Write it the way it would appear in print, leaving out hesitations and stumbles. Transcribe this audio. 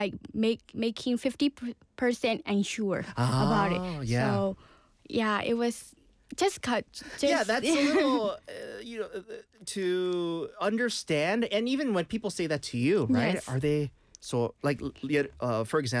like making 50% unsure about it. Yeah. So yeah, it was just cut. Yeah, that's a little, to understand. And even when people say that to you, right? Yes. Are they, so like, for example,